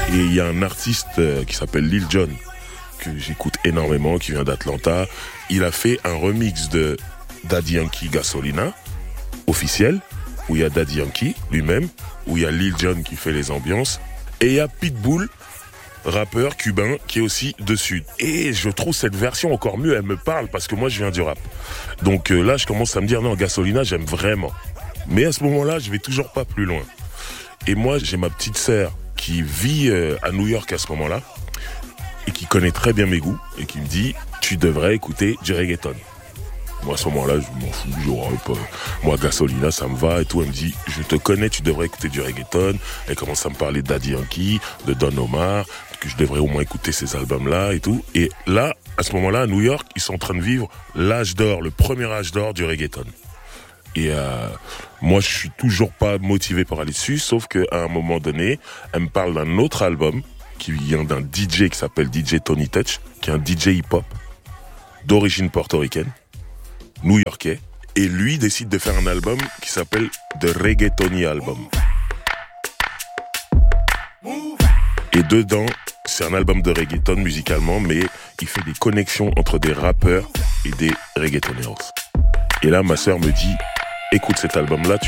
Et il y a un artiste qui s'appelle Lil Jon, que j'écoute énormément, qui vient d'Atlanta. Il a fait un remix de Daddy Yankee Gasolina, officiel, où il y a Daddy Yankee lui-même, où il y a Lil Jon qui fait les ambiances, et il y a Pitbull, rappeur cubain, qui est aussi dessus. Et je trouve cette version encore mieux, elle me parle, parce que moi je viens du rap. Donc là je commence à me dire, non, Gasolina j'aime vraiment. Mais à ce moment-là, je vais toujours pas plus loin. Et moi j'ai ma petite sœur qui vit à New York à ce moment-là, et qui connaît très bien mes goûts, et qui me dit, tu devrais écouter du reggaeton. Moi, à ce moment-là, je m'en fous, moi, Gasolina, ça me va et tout. Elle me dit, je te connais, tu devrais écouter du reggaeton. Elle commence à me parler de Daddy Yankee, de Don Omar, que je devrais au moins écouter ces albums-là et tout. Et là, à ce moment-là, à New York, ils sont en train de vivre l'âge d'or, le premier âge d'or du reggaeton. Et moi, je suis toujours pas motivé pour aller dessus, sauf qu'à un moment donné, elle me parle d'un autre album qui vient d'un DJ qui s'appelle DJ Tony Touch, qui est un DJ hip-hop d'origine portoricaine, new-yorkais, et lui décide de faire un album qui s'appelle The Reggaetoni Album. Et dedans, c'est un album de reggaeton musicalement, mais il fait des connexions entre des rappeurs et des reggaetoners. Et là, ma sœur me dit, écoute cet album-là,